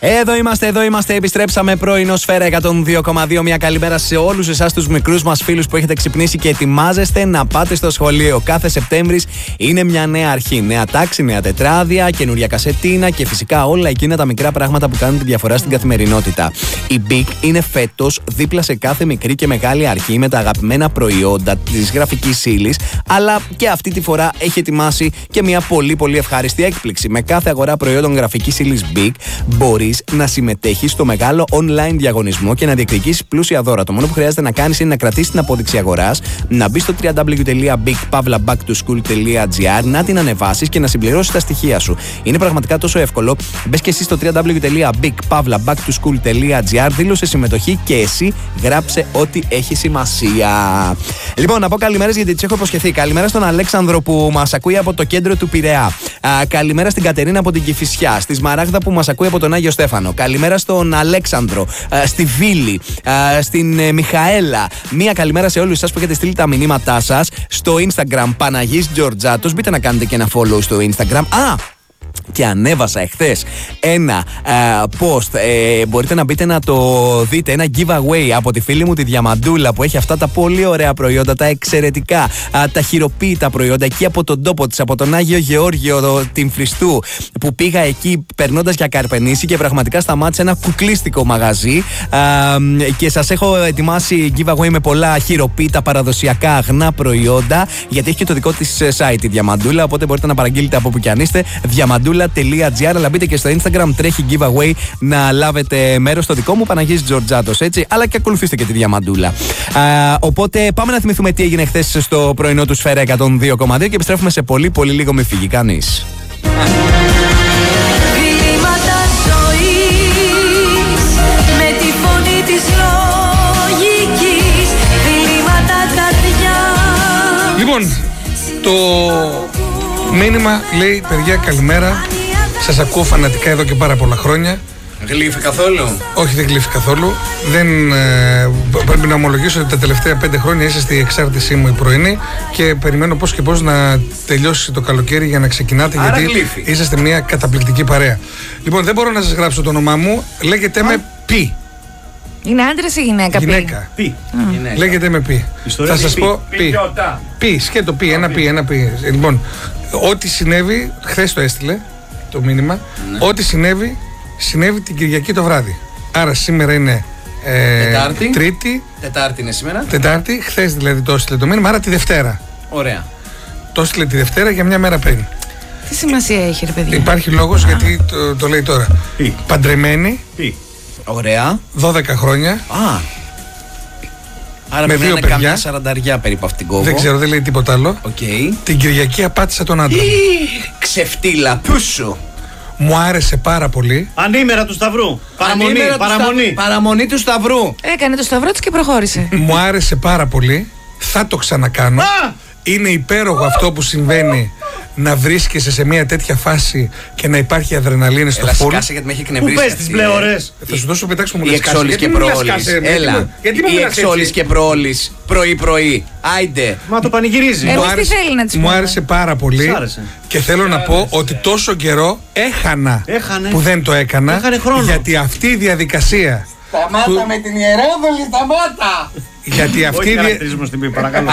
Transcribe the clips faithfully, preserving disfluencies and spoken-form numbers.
Εδώ είμαστε, εδώ είμαστε. Επιστρέψαμε πρωινό Σφαίρα εκατόν δύο κόμμα δύο. Μια καλημέρα σε όλους εσάς τους μικρούς μας φίλους που έχετε ξυπνήσει και ετοιμάζεστε να πάτε στο σχολείο. Κάθε Σεπτέμβρης είναι μια νέα αρχή. Νέα τάξη, νέα τετράδια, καινούρια κασετίνα και φυσικά όλα εκείνα τα μικρά πράγματα που κάνουν τη διαφορά στην καθημερινότητα. Η Big είναι φέτος δίπλα σε κάθε μικρή και μεγάλη αρχή με τα αγαπημένα προϊόντα της γραφικής ύλης, αλλά και αυτή τη φορά έχει ετοιμάσει και μια πολύ πολύ ευχάριστη έκπληξη. Με κάθε αγορά προϊόντων γραφικής ύλης Big μπορείς να συμμετέχεις στο μεγάλο online διαγωνισμό και να διεκδικήσεις πλούσια δώρα. Το μόνο που χρειάζεται να κάνεις είναι να κρατήσεις την απόδειξη αγοράς, να μπεις στο double-u double-u double-u τελεία big pavla back to school τελεία gr, να την ανεβάσεις και να συμπληρώσεις τα στοιχεία σου. Είναι πραγματικά τόσο εύκολο. Μπες και εσύ στο double-u double-u double-u τελεία big pavla back to school τελεία gr, δήλωσε συμμετοχή και εσύ γράψε ό,τι έχει σημασία. Λοιπόν, να πω καλημέρες γιατί τις έχω υποσχεθεί. Καλημέρα στον Αλέξανδρο που μας ακούει από το κέντρο του Πειραιά. Α, καλημέρα στην Κατερίνα από την Κηφισιά. Στη Σμαράγδα που μας ακούει από τον Άγιο Στέφανο. Καλημέρα στον Αλέξανδρο, α, στη Βίλη, α, στην ε, Μιχαέλα. Μία καλημέρα σε όλους εσάς που έχετε στείλει τα μηνύματά σας στο Instagram Παναγής Τζορτζάτος. Μπείτε να κάνετε και ένα follow στο Instagram. Α! Και ανέβασα εχθές ένα uh, post, ε, μπορείτε να μπείτε να το δείτε, ένα giveaway από τη φίλη μου τη Διαμαντούλα που έχει αυτά τα πολύ ωραία προϊόντα, τα εξαιρετικά, uh, τα χειροποίητα προϊόντα εκεί από τον τόπο της, από τον Άγιο Γεώργιο το, την Φριστού, που πήγα εκεί περνώντας για Καρπενήσι και πραγματικά σταμάτησε ένα κουκλίστικο μαγαζί uh, και σας έχω ετοιμάσει giveaway με πολλά χειροποίητα παραδοσιακά αγνά προϊόντα, γιατί έχει και το δικό της site η Διαμαντούλα, οπότε μπορείτε να παραγγείλετε από που κι αν είστε, διαμαντούλα τελεία gr, αλλά μπείτε και στο Instagram, τρέχει giveaway να λάβετε μέρος στο δικό μου Παναγής Τζορτζάτος, έτσι, αλλά και ακολουθήστε και τη Διαμαντούλα. Α, οπότε πάμε να θυμηθούμε τι έγινε χθες στο πρωινό του Σφαίρα εκατόν δύο κόμμα δύο και επιστρέφουμε σε πολύ πολύ λίγο, μη φύγει κανείς. Λοιπόν, το μήνυμα λέει: παιδιά, καλημέρα. Σας ακούω φανατικά εδώ και πάρα πολλά χρόνια. Γλύφει καθόλου? Όχι, δεν γλύφει καθόλου. Δεν, ε, πρέπει να ομολογήσω ότι τα τελευταία πέντε χρόνια είσαστε η εξάρτησή μου η πρωινή και περιμένω πώς και πώς να τελειώσει το καλοκαίρι για να ξεκινάτε. Άρα γιατί γλύφει. είσαστε μια καταπληκτική παρέα. Λοιπόν, δεν μπορώ να σας γράψω το όνομά μου. Λέγεται με Πι. Είναι άντρας ή γυναίκα? Γυναίκα. Πι. Γυναίκα. Λέγεται με Πι. Ιστορία Θα σας πι. πω Πι. Πι, σκέτο Πι, ένα Πι, ένα Πι. Λοιπόν, ό,τι συνέβη, χθες το έστειλε το μήνυμα, ναι. Ό,τι συνέβη, συνέβη την Κυριακή το βράδυ. Άρα σήμερα είναι ε, Τετάρτη. Τρίτη. Τετάρτη είναι σήμερα. Τετάρτη, χθες δηλαδή το έστειλε το μήνυμα, άρα τη Δευτέρα. Ωραία. Το έστειλε τη Δευτέρα για μια μέρα πριν. Τι σημασία έχει, ρε παιδιά? Υπάρχει λόγος γιατί το, το λέει τώρα. Πι. Παντρεμένη. Πι. Ωραία. δώδεκα χρόνια. Α. Άρα με πρέπει δύο να είναι παιδιά. καμιά σαρανταριά περίπου αυτήν την κόβω. Δεν ξέρω, δεν λέει τίποτα άλλο. Okay. Την Κυριακή απάτησα τον άντρα. Ξεφτύλα, πούσου. Μου άρεσε πάρα πολύ. Ανήμερα του Σταυρού. Παραμονή. Ανήμερα του παραμονή. Σταυρού. Παραμονή του Σταυρού. Έκανε το σταυρό της και προχώρησε. Μου άρεσε πάρα πολύ. Θα το ξανακάνω. Α! Είναι υπέροχο αυτό που συμβαίνει, να βρίσκεσαι σε μια τέτοια φάση και να υπάρχει αδρεναλίνη στο Έλα, φουλ. σκάσε γιατί με έχει Πού εκνευρίσει. πες αυτή, τις ε. μπλε ώρες. Θα σου δώσω πετάξω μου Η λες κάση. εξόλης και Γιατί μου λες προόλης. κάση, γιατί Έλα. μου- Γιατί μου Η μιλάς εξόλης έτσι? και προόλης. Πρωί-πρωί. Άιντε. Μα το πανηγυρίζει. Ε, Μου Εμείς τι άρεσε- θέλει να της Μου πούμε? άρεσε πάρα πολύ. Σ' άρεσε. Και θέλω να πω ότι τόσο καιρό έχανα Έχανε. που δεν το έκανα. Έχανε χρόνο. Γιατί αυτή η διαδικασία. Σταμάτα Που- με την Ιερόδολη, σταμάτα. Γιατί αυτή, Όχι η δια- χαρακτηρίζουμε στην Πι, παρακαλώ.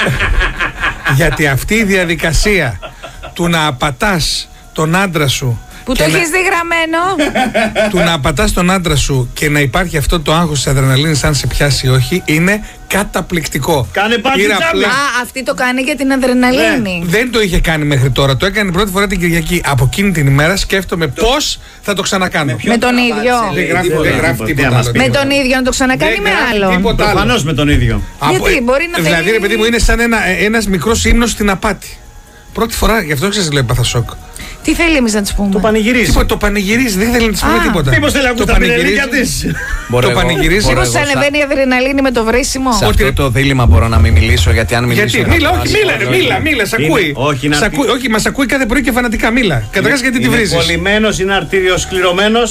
γιατί αυτή η διαδικασία του να απατάς τον άντρα σου Που και το να- έχεις δει γραμμένο. του να απατάς τον άντρα σου και να υπάρχει αυτό το άγχος της αδρεναλίνης αν σε πιάσει ή όχι, είναι καταπληκτικό. Κάνε μπάντι Πήρα τζάμπι. απλά- Α, αυτή το κάνει για την αδρεναλίνη. Δεν το είχε κάνει μέχρι τώρα. Το έκανε πρώτη φορά την Κυριακή. Από εκείνη την ημέρα σκέφτομαι πώς θα το ξανακάνω. Με τον ίδιο. Δεν γράφει, τίποτα. δεν γράφει Τι τίποτα να μας άλλο. πει. Με τον ίδιο να το ξανακάνει Δεν με γράφει άλλο. τίποτα άλλο. Προφανώς με τον ίδιο. Γιατί, μπορεί να Δηλαδή, θέλει- ρε παιδί μου, είναι σαν ένα, ένας μικρός ύμνος στην απάτη. Πρώτη φορά, γι' αυτό σας λέω έπαθα σοκ. Τι θέλει εμείς να της πούμε? Το πανηγυρίζει. Τίποτα, το πανηγυρίζει, δεν θέλει να της πούμε Α. τίποτα. Μήπως θέλει να ακούσει Το τα πινελίκια πανηγυρίζει. της. Μπορώ Το εγώ- πανηγυρίζει. μπορώ Μήπως εγώ σαν- ανεβαίνει η αδρεναλίνη με το βρίσιμο? Σε Ότι- αυτό το δίλημμα μπορώ να μην μιλήσω, γιατί αν μιλήσω. Γιατί, θα μίλα, όχι, χάσω. μίλα, ρε, μίλα, μίλα, σ' Είναι- ακούει. όχι, είναι Σ' ακούει, αρκεί- όχι, μας ακούει κάθε πρωί και φανατικά, μίλα. Καταρχάς γιατί τη Είναι βρίζεις. κολλημένος, είναι αρτήριο σκληρωμένος.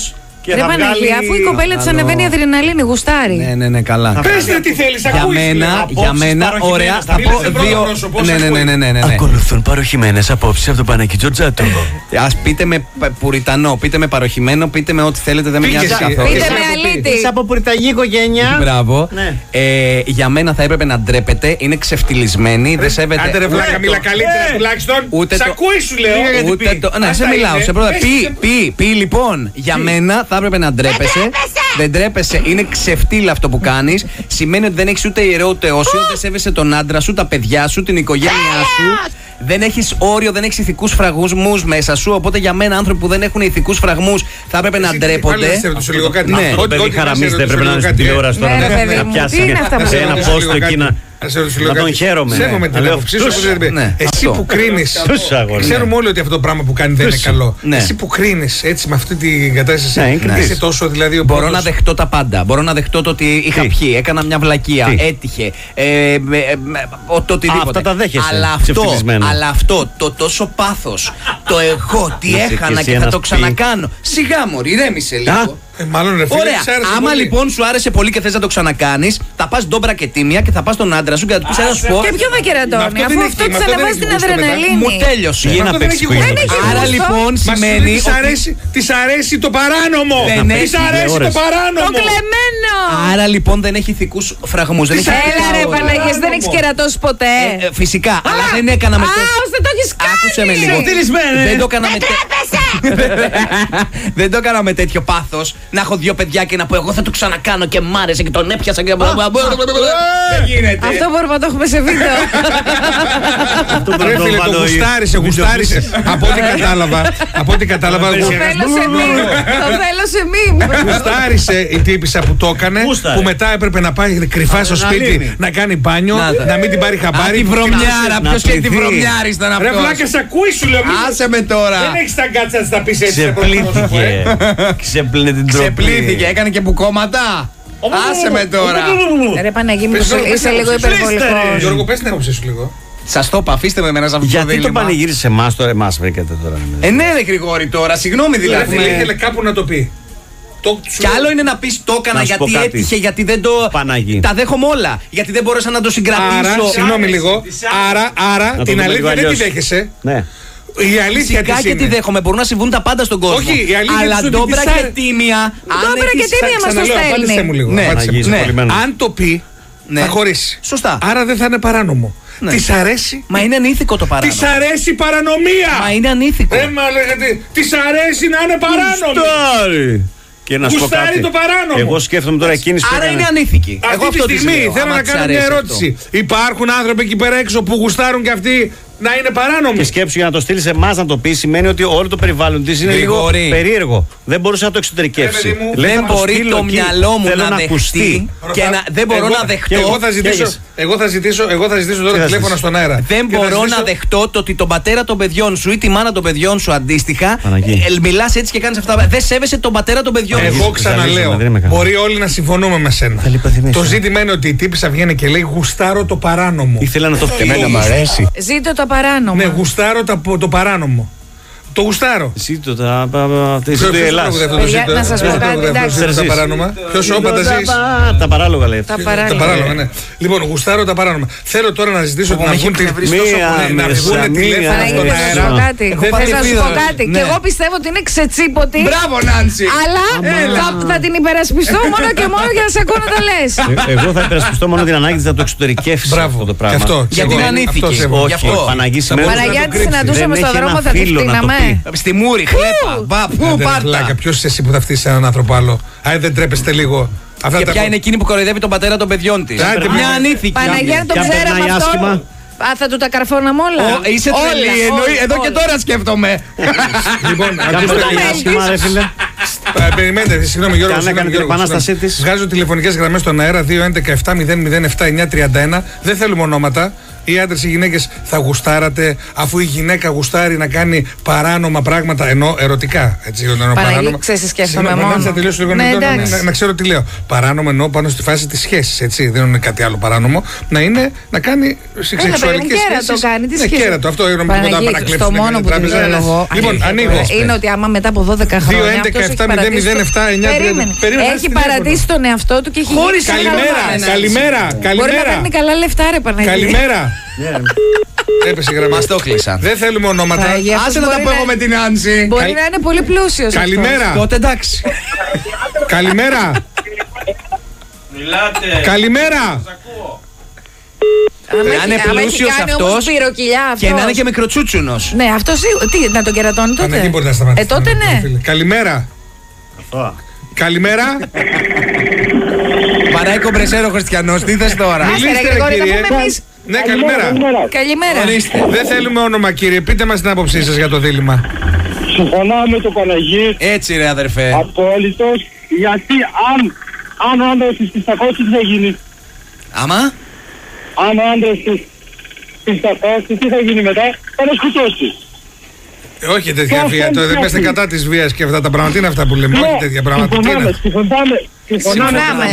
Και Ρε θα Παναγία, βγάλει- αφού η κοπέλα της ανεβαίνει η αδρεναλίνη, γουστάρει. Ναι, ναι, ναι, καλά. Πες ρε τι θέλεις, Για ακούεις. μένα, απόψεις για μένα, παροχημένες ωραία. θα Από πείτε. δύο. Πρόσωπο, Ναι, ναι, ναι, ναι, ναι, ναι. Ακολουθούν παροχημένες απόψεις από τον Παναγί Τζορτζάτο. Ας πείτε με π- πουριτανό, πείτε με παροχημένο, πείτε με ό,τι θέλετε, δεν με Πήγες νοιάζει εσύ. καθόλου. Πείτε Εσύ με από αλήτη. Είσαι από πουριταγή οικογένεια. Μπράβο. Ναι. Ε, για μένα θα έπρεπε να ντρέπεται, είναι ξεφτυλισμένη, δεν σέβεται. Άντε ρε βλάκα, Ναι, μίλα το- καλύτερα ναι. τουλάχιστον. Ούτε Σ' το- ακούει σου λέω. Ούτε το. Ναι, Αυτά σε μιλάω, είναι. σε πρώτα. Πες Πει, και- πει, πει λοιπόν. Για μένα θα έπρεπε να ντρέπεσαι. Δεν ντρέπεσαι. Είναι ξεφτύλα αυτό που κάνει. Σημαίνει ότι δεν έχει ούτε ιερό ούτε όσιο. Δεν σέβεσαι τον άντρα σου, τα παιδιά σου, την οικογένειά σου. Δεν έχει όριο, δεν έχει ηθικού φραγμού μέσα σου. Οπότε για μένα άνθρωποι που δεν έχουν ηθικού φραγμού θα έπρεπε να Εσύ, πάλι ντρέπονται. να σε ρωτήσω λίγο κάτι. Ναι. Ό,τι- Αυτό το παιδί ό,τι να σε χαραμίζεται, ρωτήσω πρέπει να λίγο είναι στην κάτι. τηλεόραση τώρα. Ναι, να- ρε παιδί να μου, πιάσει τι είναι αυτά που σε λέτε. ένα Να σε ρωτήσω πόστο λίγο εκεί να. κάτι. Να σε ρωτήσω λίγο Να τον κάτι. χαίρομαι. Σέβομαι Να την λέω, άποψή σου. τους- όπως λέτε. ναι, Εσύ αυτό. που κρίνει. Τους αγόρια. Ξέρουμε όλοι ότι αυτό το πράγμα που κάνει δεν είναι καλό. Ναι. Εσύ που κρίνει έτσι με αυτή την κατάσταση. Ναι, είναι κριτής. Είσαι τόσο δηλαδή. ο Μπορώ πρώτος- να δεχτώ τα πάντα. Μπορώ να δεχτώ το ότι είχα Τι? πιει, έκανα μια βλακεία, Τι? έτυχε. Ε, με- ε, με- ο- το οτιδήποτε. αυτά τα δέχεσαι, Αλλά αυτό, ξεφτυλισμένα. αλλά αυτό το τόσο πάθος, το εγώ τι Είσαι κι έχανα εσύ και θα ένας το πι. ξανακάνω. Σιγά μωρή, ηρέμησε λίγο. Ε, μάλλον ρε φίλε, Ωραία. της άρεσε Άμα πολύ. λοιπόν σου άρεσε πολύ και θες να το ξανακάνεις, θα πας ντόμπρα και τίμια και θα πας στον άντρα σου και θα του πεις ένα σου πω. Και ποιο θα Με κερατώνει, αυτό αφού δεν αυτό έχει- της με αυτό δεν ανεβάζει έχει την γούστο μετά. αδρεναλίνη. Μου τέλειωσε. Πήγε να Αυτό δεν παίξει έχει οικογένεια. Δεν έχει Άρα γούστο. λοιπόν Μας σημαίνει. της ότι- αρέσει, της αρέσει το παράνομο. Δεν Της έχει αρέσει το τηλεόραση. παράνομο. Το κλεμμένο. Άρα λοιπόν δεν έχει ηθικούς φραγμούς. Δεν Της έχει αρέσει Έλα ρε το Παναγίες, δεν παράνομο. έχεις κερατώσει ποτέ. Ε, ε, φυσικά, αλλά δεν έκανα με Α, τόσο. ώστε το έχεις κάνει. Άκουσε με λίγο. Ξεφτυλισμένη. Δεν το έκανα με τέτοιο. Δεν το έκανα με τέτοιο πάθος. Να έχω δύο παιδιά και να πω εγώ θα το ξανακάνω και μ' άρεσε και τον έπιασα και. Δεν γίνεται. Αυτό μπορούμε να το έχουμε σε βίντεο. Ρε φίλε, το γουστάρισε, γουστάρισε. Από ό,τι κατάλαβα, από ό,τι κατάλαβα, Το γου- θέλω σε μήνυ. Το θέλω σε μήνυ. γουστάρισε η τύπισσα που το έκανε, Γούσταρε. που μετά έπρεπε να πάει κρυφά στο σπίτι Αδρεναλίνη. να κάνει μπάνιο, Να τα. να μην την πάρει Α, χαμπάρι. τη βρωμιάρα, να ποιος και τη πληθεί. βρωμιάρη ήταν Ρε αυτός. βλάκα, σ' ακούει σου λέω. μη- Άσε με τώρα. Δεν έχεις τα γκάτσα να τα πεις έτσι. σε πρώτο πρόσωπο, ε. Ξεπλήθηκε. Ξεπλύνε την τροπή. Ξεπλήθηκε, έκανε και μπουκώματα. Άσε με τώρα. Ρε Παναγί μου, Πες τώρα, είσαι πες λίγο την άποψή σου. υπερβολικός. Γιώργο, πες την άποψή σου λίγο. Σας το είπα, αφήστε με εμένα σε αυτό το Γιατί το δίλημμα. πανηγύρισε σε εμάς τώρα, εμάς βρήκατε τώρα. Ε, ναι, ρε Γρηγόρη τώρα, συγγνώμη Ρε δηλαδή. φίλε, ήθελε κάπου να το πει. Το- σου Κι λέω- άλλο είναι να πει το έκανα Να σου πω γιατί κάτι. έτυχε, γιατί δεν το. Παναγί. Τα δέχομαι όλα. Γιατί δεν μπορούσα να το συγκρατήσω. Άρα, συγγνώμη λίγο, άρα, άρα Να το την δούμε λίγο αλήθεια δεν τη αλλιώς. δέχεσαι. Ναι. Η αλήθεια Φυσικά της και τη είναι. δέχομαι. Μπορούν να συμβούν τα πάντα στον κόσμο. Όχι, η αλήθεια Αλλά της ότι ντόμπρα της και άρε- τίμια. αν Ντόμπρα έχεις- και τίμια μας το Ξαναλέω, απάντησέ στέλνει. μου λίγο. Ναι. απάντησέ μου. Παναγί, είσαι Ναι. κολλημένος. Αν το πει, Ναι. θα χωρίσει. Σωστά. Άρα δεν θα είναι παράνομο. Ναι. Της αρέσει. Μα είναι ανήθικο το παράνομο. Της αρέσει η παρανομία. Μα είναι ανήθικο. Ε, μα λέγεται, της αρέσει να είναι παράνομη. Γουστάρι. Και να σου πω Γουστάρει κάτι. το παράνομο. Εγώ σκέφτομαι τώρα εκείνη που Άρα έκανε. είναι ανήθικη. Εγώ Αυτή τη αυτό της στιγμή λέω, θέλω άμα να της κάνω μια αρέσει ερώτηση. αυτό. Υπάρχουν άνθρωποι εκεί πέρα έξω που γουστάρουν και αυτοί να είναι παράνομοι. Και σκέψου για να το στείλει σε εμά να το πει σημαίνει ότι όλο το περιβάλλον τη είναι Γρηγόρη. λίγο περίεργο. Δεν μπορούσε να το εξωτερικεύσει. Ρε παιδί μου, Λέει, Δεν θα το μπορεί στείλω το εκεί. μυαλό μου Θέλω να ακουστεί. δεχτεί και να, δεν μπορώ εγώ, να δεχτώ. Εγώ θα ζητήσω, Καίγεσαι. εγώ θα ζητήσω, εγώ θα ζητήσω τώρα Τι θα τηλέφωνα ζητήσεις? στον αέρα. Δεν Και θα μπορώ ζητήσω- να δεχτώ το ότι τον πατέρα των παιδιών σου ή τη μάνα των παιδιών σου αντίστοιχα Παναγί. ε, μιλάς έτσι και κάνεις αυτά. Δεν σέβεσαι τον πατέρα των παιδιών σου. Εγώ Ζαλίζομαι, ξαναλέω, δεν είμαι καλά. μπορεί όλοι να συμφωνούμε με σένα. Θα λιποθυμήσω. Το ζήτημα είναι ότι η τύπησα βγαίνει και λέει γουστάρω το παράνομο. Ήθελα να το φτιάξει. Μ' αρέσει. Ζήτω το παράνομο. Ναι, γουστάρω τα- το παράνομο. Το γουστάρω. Ζήτω τα. Τη Ποιος του τραγουδεύει Ελλάς. αυτό το Παιδιά, ζήτω, να σας ποιος πω κάτι, τραγουδεύει αυτό το εντάξει. ζήτω τα Σερζής. παράνομα. Ποιος ο Πανταζής. Τα παράλογα λέει. Τα Τα παράνομο. παράνομα, ναι. Λοιπόν, γουστάρω τα παράνομα. Θέλω τώρα να ζητήσω Πω, να με βγουν έχει τη- εκνευρίσει τόσο μία- πολύ. να Μέσα, βγουν μία- τηλέφωνα Παναγί, στον και θα σου πω αέρα. κάτι. Έχω Θες πάθει να σου πω επίδραση. κάτι. Ναι. Και εγώ πιστεύω ότι είναι ξετσίποτη. Μπράβο, Νάντσι! Αλλά θα, θα την υπερασπιστώ μόνο και μόνο για να σε ακούω να τα λες. Ε, Εγώ θα υπερασπιστώ μόνο την ανάγκη της να το εξωτερικεύσει Μπράβο. αυτό το Και πράγμα. αυτό. Γιατί εγώ- είναι ανήθικη. αυτό σέβομαι. Γι' Όχι, αυτό. Παναγί σημαίνει. Παναγιά τη κρύψει. συναντούσαμε Δεν στον έχει δρόμο, ένα θα τη φίλο να το φτύναμε. πει. Στη Μούρη, χλέπα. Μπα, πού, Άντε, ρε πάρτα. βλάκα, ποιος είσαι εσύ που θα φτύσεις έναν άνθρωπο άλλο. Αν δεν τρέπεστε λίγο. Αυτά Και τα- ποια είναι εκείνη που κοροϊδεύει τον πατέρα των παιδιών τη. Άντε, Μια μα- ανήθικη. Παναγιά, αν το Και αν ξέραμε περνάει αυτό. άσχημα. Α, θα του τα καρφώναμε όλα. Ω, Είσαι Όλα, τρελή. όλα, εννοεί- Εδώ και όλα. τώρα σκέφτομαι. Λοιπόν, Και αν ακούστε. περνάει άσχημα, ρε φίλε. Ε, Περιμένετε, συγγνώμη Γιώργο. Και αν συγγνώμη, έκανε την Γιώργο, επανάστασή συγγνώμη. της. Βγάζω τηλεφωνικές γραμμές στον αέρα δύο έντεκα επτά μηδέν μηδέν επτά εννιά τριάντα ένα. Δεν θέλουμε ονόματα. οι άντρες ή οι γυναίκες θα γουστάρατε, αφού η γυναίκα γουστάρει να κάνει παράνομα πράγματα, ενώ ερωτικά. Έτσι, ενώ Παναγί, ξέρεις, σκέφτομαι μόνο. Να τελειώσω λίγο, ναι, να, να, να ξέρω τι λέω. Παράνομο εννοώ πάνω στη φάση της σχέσης, έτσι, δεν είναι κάτι άλλο παράνομο. Να είναι να κάνει σεξουαλικές σχέσεις. Το κάνει, τι ναι, κέρατο, αυτό είναι Παναγί, να παρακλέψει. το μόνο που δεν ξέρω εγώ. Λοιπόν, ανοίγω. Είναι ότι άμα μετά από δώδεκα χρόνια. δύο έντεκα επτά μηδέν μηδέν επτά εννιά έχει παρατήσει τον εαυτό του και έχει χωρίς καλημέρα, καλημέρα, καλημέρα. Μπορεί να παίρνει καλά λεφτά, ρε Παναγί. Καλημέρα. Έπεσε η γραμμή. Μας το κλείσαν. Δεν θέλουμε ονόματα. Άσε να τα πω εγώ με την Άνση. Μπορεί να είναι πολύ πλούσιος. Καλημέρα. Τότε εντάξει. Καλημέρα. Μιλάτε. Καλημέρα. Να είναι πλούσιος αυτός και να είναι και μικροτσούτσουνος. Ναι, αυτό σίγουρα. Τι, να τον κερατώνει τότε. Εκεί μπορεί να σταματήσει. Ε, τότε ναι. Καλημέρα. Καλημέρα. Παράει κομπρεσέρο Χριστιανός, τι θες τώρα. Μιλήστε ρε κύριε. Ναι, καλημέρα. Καλημέρα. Δεν θέλουμε όνομα κύριε, πείτε μας την άποψή σας για το δίλημμα. Συμφωνώ με τον Παναγί. Έτσι ρε αδερφέ. Απόλυτος. Γιατί αν, αν ο άντρας της πιστακώσει τι θα γίνει. Άμα. Αν ο άντρας της πιστακώσει τι θα γίνει μετά. Θα το σκοτώσει. Όχι τέτοια βία, το δεν είστε κατά της βίας και αυτά τα πράγματα. Τι είναι αυτά που λέμε, όχι τέτοια πράγματα. Συμφωνάμε, συμφωνάμε. Συμφωνάμε.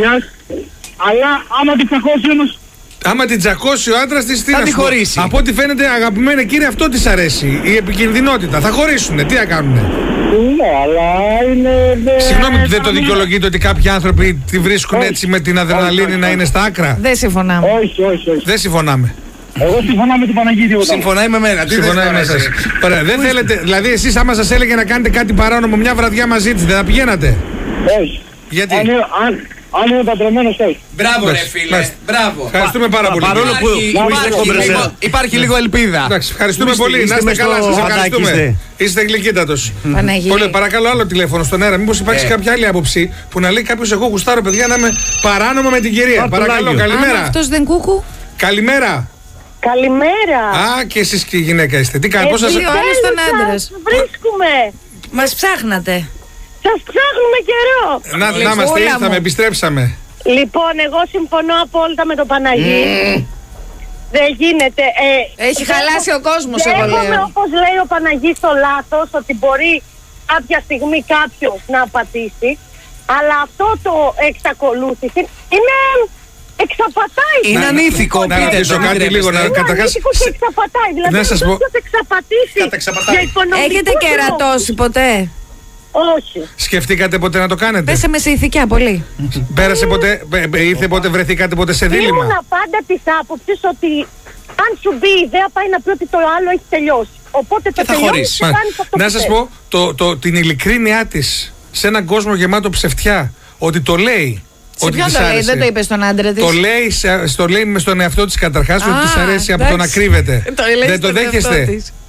Αλλά άμα την τσακώσει όμως. Άμα την τσακώσει ο άντρας της, τι θα να τη σου πω. χωρίσει. Από ό,τι φαίνεται, αγαπημένε κύριε, αυτό της αρέσει. Η επικινδυνότητα. Θα χωρίσουνε, τι να κάνουνε. Ναι, αλλά είναι. Συγγνώμη που δεν το δικαιολογείτε ότι κάποιοι άνθρωποι τη βρίσκουν έτσι με την αδρεναλίνη να είναι στα άκρα. Δεν συμφωνάμε. Όχι, όχι, όχι. Δεν συμφωνάμε. Εγώ συμφωνώ με τον Παναγίδη. Συμφωνάει με μένα. Τι συμφωνάει με εσάς. Ωραία, δεν θέλετε, δηλαδή εσείς άμα σας έλεγε να κάνετε κάτι παράνομο μια βραδιά μαζί της, δεν θα πηγαίνατε. Όχι. Γιατί. Αν, αν, αν είναι παντρεμένος, όχι. Μπράβο ρε φίλε. Μπράβο. Ευχαριστούμε πάρα πολύ. Παρόλο που υπάρχει λίγο ελπίδα. Εντάξει, ευχαριστούμε πολύ. Να είστε καλά, σας ευχαριστούμε. Είστε γλυκύτατος. Πολύ, παρακαλώ άλλο τηλέφωνο στον αέρα. Μήπως υπάρξει κάποια άλλη άποψη που να λέει κάποιος εγώ γουστάρω παιδιά να είμαι παράνομο με την κυρία. Παρακαλώ, καλημέρα. Αυτός δεν κούκου. Καλημέρα. Καλημέρα. Α, και εσείς και η γυναίκα είστε. Τι κάνετε, πώς σας. Ο άλλος τον άντρας. Βρίσκουμε. Μας ψάχνατε. Σας ψάχνουμε καιρό. Να, να είμαστε, ήρθαμε, επιστρέψαμε. Λοιπόν, εγώ συμφωνώ απόλυτα με τον Παναγί. Mm. Δεν γίνεται. Ε, Έχει χαλάσει ο κόσμος, εγώ δέχομαι, λέω. όπως λέει ο Παναγής, το λάθος ότι μπορεί κάποια στιγμή κάποιος να πατήσει. Αλλά αυτό το εξακολούθηση είναι. Εξαπατάει. Είναι ανήθικο. Να ρωτήσω κάτι λίγο. Είναι ανήθικο και εξαπατάει. Δηλαδή, να σας πω. ποιος εξαπατήσει για οικονομικούς Έχετε κερατώσει ποτέ? Όχι. Σκεφτήκατε ποτέ να το κάνετε? Πέσαμε σε ηθικιά πολύ. Πέρασε ποτέ, ήρθε ποτέ, βρεθήκατε ποτέ σε δίλημμα? Ήμουνα πάντα της άποψης ότι αν σου μπει η ιδέα πάει να πει ότι το άλλο έχει τελειώσει. Οπότε το τελειώνεις και κάνεις αυτό. Να σας πω το, το, την ειλικρίνειά της σε έναν κόσμο γεμάτο ψευτιά, ότι το λέει. Σε ποιον το λέει, δεν το είπε στον άντρα της? Το λέει, το λέει με στον εαυτό της καταρχάς, ότι της αρέσει από το να κρύβεται. Δεν το δέχεστε?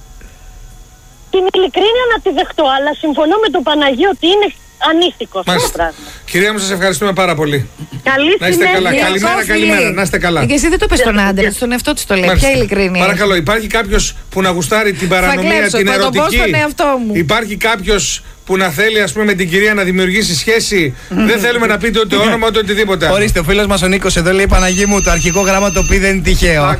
Την ειλικρίνεια να τη δεχτώ, αλλά συμφωνώ με τον Παναγί ότι είναι ανήθικο αυτό το πράγμα. Κυρία μου, σας ευχαριστούμε πάρα πολύ. Καλή να είστε καλά. Καλημέρα, καλημέρα. Να είστε καλά. Και εσύ δεν το πες στον άντρα, στον εαυτό της το λέει. Ποια ειλικρίνεια? Παρακαλώ, υπάρχει κάποιος που να γουστάρει την παρανομία, την ερωτική? Υπάρχει κάποιος που να θέλει, ας πούμε, με την κυρία να δημιουργήσει σχέση? Δεν θέλουμε να πείτε ούτε όνομα ούτε οτιδήποτε. Ορίστε, ο φίλος μας ο Νίκος εδώ λέει: Παναγί μου, το αρχικό γράμμα το πει δεν είναι τυχαίο.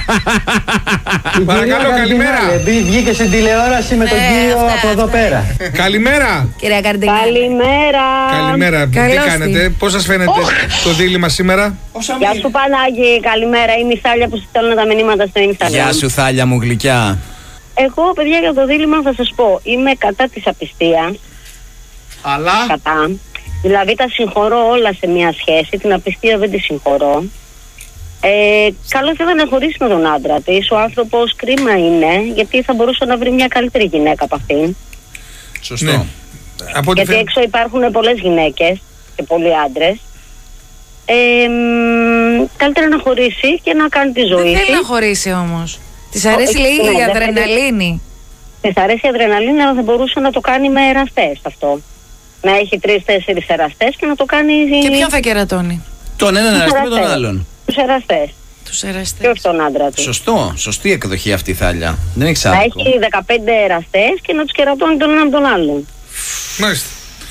Παρακαλώ, καλημέρα. Βγήκε στην τηλεόραση με τον κύριο από εδώ πέρα. Καλημέρα. Κυρία Καρδινιά. Καλημέρα. Καλημέρα. Τι κάνετε, πώς σας φαίνεται το δίλημμα σήμερα? Γεια σου Πανάγι, καλημέρα. Είμαι η Θάλια που σου στέλνω τα μηνύματα στο Instagram. Γεια σου Θάλια μου γλυκιά. Εγώ, παιδιά, για το δίλημμα θα σας πω, είμαι κατά της απιστίας. Αλλά. Κατά. Δηλαδή τα συγχωρώ όλα σε μια σχέση, την απιστία δεν τη συγχωρώ. Ε, καλό θα ήταν να χωρίσει με τον άντρα της. Ο άνθρωπος κρίμα είναι, γιατί θα μπορούσε να βρει μια καλύτερη γυναίκα από αυτήν. Σωστό. Ναι. Από γιατί φε... έξω υπάρχουν πολλές γυναίκες και πολλοί άντρες. Ε, μ, καλύτερα να χωρίσει και να κάνει τη ζωή της. Δεν θέλει να χωρίσει όμως. Της αρέσει Ο, λέει ναι, η αδρεναλίνη. Της αρέσει η αδρεναλίνη, αλλά θα μπορούσε να το κάνει με εραστές αυτό. Να έχει τρεις-τέσσερις εραστές και να το κάνει. Και ποιον θα κερατώνει? Τον έναν εραστή με τον άλλον. Τους εραστές. Τους εραστές. Και όχι τον άντρα του. Σωστό, σωστή εκδοχή αυτή η Θάλια. Δεν έχει άδικο. άδικο. Να έχει δεκαπέντε εραστές και να τους κερατώνει τον έναν τον άλλον. Μάλιστα.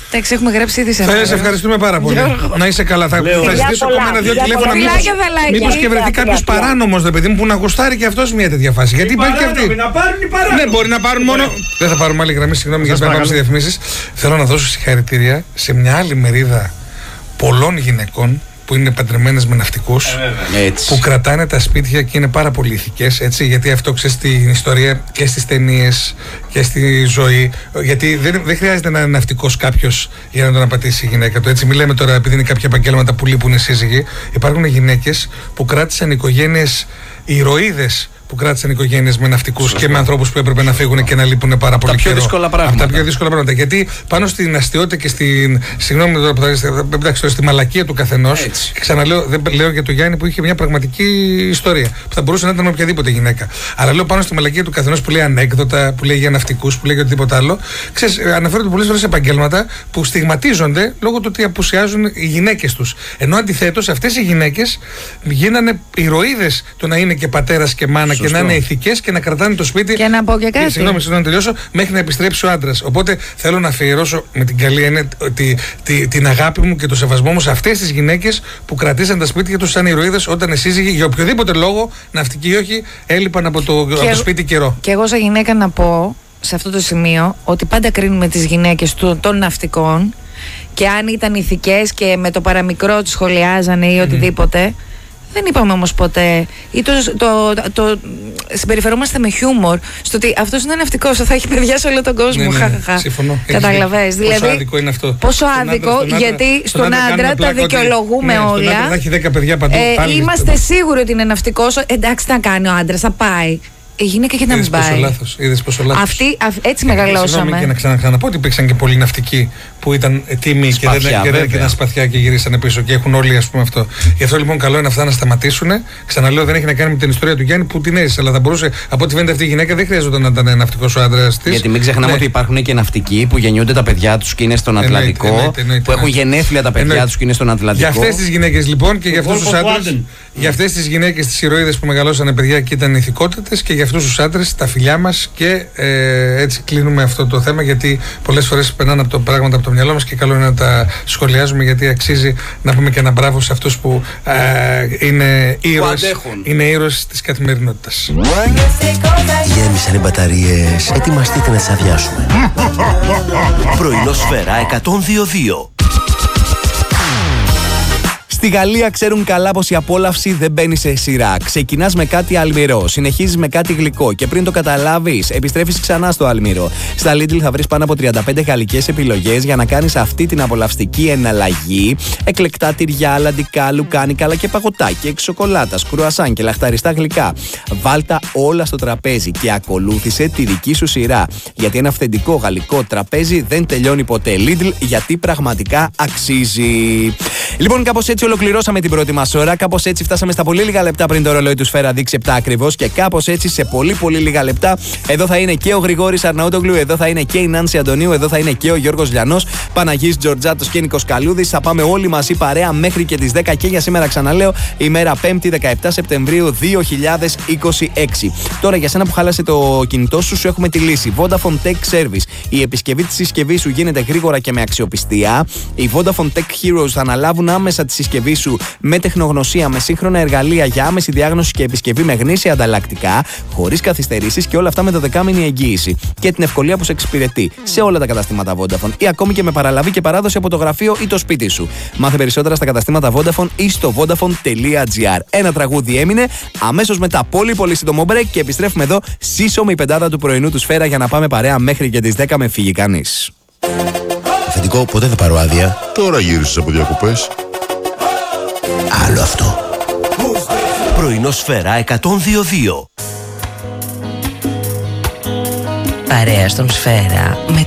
Εντάξει, έχουμε γράψει ήδη σε Θα σε ευχαριστούμε πάρα πολύ. Να είσαι καλά. Θα, θα ζητήσω ακόμα ένα-δύο τηλέφωνα. Μήπως και βρεθεί κάποιο παράνομο, ρε παιδί μου, που να γουστάρει και αυτό μια τέτοια φάση. Γιατί υπάρχει και αυτή. Να πάρουν οι παράνομοι. Ναι, μπορεί να πάρουν μόνο. Δεν θα πάρουμε άλλη γραμμή, συγγνώμη, γιατί πάμε σε διαφημίσεις. Θέλω να δώσω συγχαρητήρια σε μια άλλη μερίδα πολλών γυναικών που είναι παντρεμένες με ναυτικούς, ε, που κρατάνε τα σπίτια και είναι πάρα πολύ ηθικές, έτσι, γιατί αυτό ξέρεις την ιστορία και στις ταινίες και στη ζωή. Γιατί δεν, δεν χρειάζεται να είναι ναυτικός κάποιος για να τον απατήσει η γυναίκα του. Έτσι, μην λέμε τώρα επειδή είναι κάποια επαγγέλματα που λείπουν οι σύζυγοι. Υπάρχουν γυναίκες που κράτησαν οικογένειες, ηρωίδες που κράτησαν οικογένειες με ναυτικούς και με ανθρώπους που έπρεπε να φύγουν και να λείπουν πάρα πολύ καιρό. Από τα πιο δύσκολα πράγματα. Γιατί πάνω στην αστείωτα και στην. Συγγνώμη, εντάξει, στη μαλακία του καθενός. Και ξαναλέω, δεν λέω για τον Γιάννη που είχε μια πραγματική ιστορία. Που θα μπορούσε να ήταν με οποιαδήποτε γυναίκα. Αλλά λέω πάνω στη μαλακία του καθενός που λέει ανέκδοτα, που λέει για ναυτικούς, που λέει για οτιδήποτε άλλο. Ξέρεις, αναφέρονται πολλές φορές επαγγέλματα που στιγματίζονται λόγω του ότι απουσιάζουν οι γυναίκες τους. Ενώ αντιθέτως αυτές οι γυναίκες γίνανε ηρωίδες το να είναι και πατέρας και μάνα. Σωστό. Και να είναι ηθικές και να κρατάνε το σπίτι. Και να πω και κάτι. Συγγνώμη, συγγνώμη, να τελειώσω. Μέχρι να επιστρέψει ο άντρας. Οπότε θέλω να αφιερώσω με την καλή έννοια τη, τη, την αγάπη μου και το σεβασμό μου σε αυτές τις γυναίκες που κρατήσαν τα σπίτια τους σαν ηρωίδες όταν οι σύζυγοι για οποιοδήποτε λόγο, ναυτικοί ή όχι, έλειπαν από το, από το σπίτι καιρό. Και εγώ, σαν γυναίκα, να πω σε αυτό το σημείο ότι πάντα κρίνουμε τις γυναίκες του, των ναυτικών και αν ήταν ηθικές και με το παραμικρό τους σχολιάζανε ή οτιδήποτε. Mm. Δεν είπαμε όμως ποτέ, ή το, το, το, το συμπεριφερόμαστε με χιούμορ στο ότι αυτός είναι ναυτικός, θα έχει παιδιά σε όλο τον κόσμο. Ναι, ναι, ναι, συμφωνώ. Καταλαβαίνεις. Δηλαδή, πόσο άδικο είναι αυτό. Πόσο άδικο, άντρα, στον γιατί άντρα, στον άντρα, άντρα τα δικαιολογούμε ότι, όλα. Ναι, στον άντρα θα έχει δέκα παιδιά παντού. Ε, πάλι, είμαστε πάλι. Σίγουροι ότι είναι ναυτικός. Εντάξει, τι να κάνει ο άντρας, θα πάει. Η γυναίκα και να μην πάει. Είδες πόσο λάθος. Αυτή, α, έτσι μεγαλώσαμε. Συγγνώμη και να ξαναξαναπώ ότι υπήρξαν και πολλοί ναυτικοί που ήταν τίμοι και δεν έκαναν σπαθιά και γυρίσανε πίσω και έχουν όλοι, ας πούμε, αυτό. Γι' αυτό λοιπόν καλό είναι αυτά να σταματήσουν. Ξαναλέω, δεν έχει να κάνει με την ιστορία του Γιάννη που την έζησε, αλλά θα μπορούσε, από ό,τι φαίνεται αυτή η γυναίκα δεν χρειάζεται να ήταν ναυτικός ο άντρας της. Γιατί μην ξεχνάμε ναι. ότι υπάρχουν και ναυτικοί που γεννιούνται τα παιδιά τους και είναι στον Ατλαντικό. Εννοείται, εννοείται, εννοείται, που έχουν γενέθλια τα παιδιά τους και είναι στον Ατλαντικό. Για αυτές τις γυναίκες λοιπόν και για αυτούς τους άντρες. Για αυτές τις γυναίκες, τις ηρωίδες που μεγαλώσανε παιδιά και ήταν ηθικότατες και για αυτούς τους άντρες τα φιλιά μας και ε, έτσι κλείνουμε αυτό το θέμα γιατί πολλές φορές περνάνε από το πράγματα από το μυαλό μας και καλό είναι να τα σχολιάζουμε γιατί αξίζει να πούμε και ένα μπράβο σε αυτούς που ε, είναι ήρωες, είναι ήρωες της καθημερινότητας. Γέμισαν οι μπαταρίες, ετοιμαστείτε να τις αδειάσουμε. Πρωινό Σφαίρα εκατόν δύο δύο. Στη Γαλλία ξέρουν καλά πως η απόλαυση δεν μπαίνει σε σειρά. Ξεκινάς με κάτι αλμυρό, συνεχίζεις με κάτι γλυκό και πριν το καταλάβεις, επιστρέφεις ξανά στο αλμυρό. Στα Lidl θα βρεις πάνω από τριάντα πέντε γαλλικές επιλογές για να κάνεις αυτή την απολαυστική εναλλαγή. Εκλεκτά τυριά, λαντικά, λουκάνικα αλλά και παγωτάκια, σοκολάτας, κρουασάν και λαχταριστά γλυκά. Βάλτα όλα στο τραπέζι και ακολούθησε τη δική σου σειρά. Γιατί ένα αυθεντικό γαλλικό τραπέζι δεν τελειώνει ποτέ. Lidl, γιατί πραγματικά αξίζει. Λοιπόν, κάπως έτσι ολοκληρώσαμε την πρώτη μας ώρα. Κάπως έτσι φτάσαμε στα πολύ λίγα λεπτά πριν το ρολόι του Σφαίρα δείξει επτά ακριβώς. Και κάπως έτσι σε πολύ πολύ λίγα λεπτά εδώ θα είναι και ο Γρηγόρης Αρναούτογλου, εδώ θα είναι και η Νάνση Αντωνίου, εδώ θα είναι και ο Γιώργος Λιανός, Παναγής Τζορτζάτος και Νίκος Καλούδης. Θα πάμε όλοι μαζί παρέα μέχρι και τις δέκα και για σήμερα ξαναλέω ημέρα Πέμπτη δεκαεπτά Σεπτεμβρίου δύο χιλιάδες είκοσι έξι. Τώρα για σένα που χάλασε το κινητό σου, σου έχουμε τη λύση. Vodafone Tech Service. Η επισκευή της συσκευής σου γίνεται γρήγορα και με αξιοπιστία. Οι Vodafone Tech Heroes θα αναλάβουν άμεσα τη συσκευή σου με τεχνογνωσία, με σύγχρονα εργαλεία για άμεση διάγνωση και επισκευή με γνήσια ανταλλακτικά, χωρίς καθυστερήσεις και όλα αυτά με δωδεκάμηνη εγγύηση. Και την ευκολία που σε εξυπηρετεί σε όλα τα καταστήματα Vodafone ή ακόμη και με παραλαβή και παράδοση από το γραφείο ή το σπίτι σου. Μάθε περισσότερα στα καταστήματα Vodafone ή στο vodafone τελεία gr. Ένα τραγούδι έμεινε, αμέσως μετά πολύ πολύ σύντομο break και επιστρέφουμε εδώ σύσσωμη η πεντάδα του πρωινού του Σφαίρα για να πάμε παρέα μέχρι και τις δέκα με φύγει κανείς. Αφεντικό, ποτέ θα πάρω άδεια. Τώρα γύρισες από διακοπές. Άλλο αυτό. Πρωινό Σφαίρα εκατόν δύο δύο. Παρέα στον Σφαίρα με